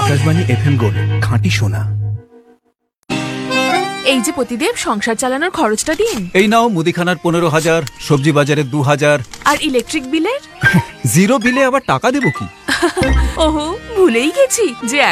Akashvani FM gold, খাঁটি সোনা। এই যে প্রতিদেব, সংসার চালানোর খরচটা দিন। এই নাও মুদিখানার 15,000, সবজি বাজারে 2,000। আর ইলেকট্রিক বিলের? জিরো বিলে আবার টাকা দেবো কি? ওহো, ভুলেই গেছি যে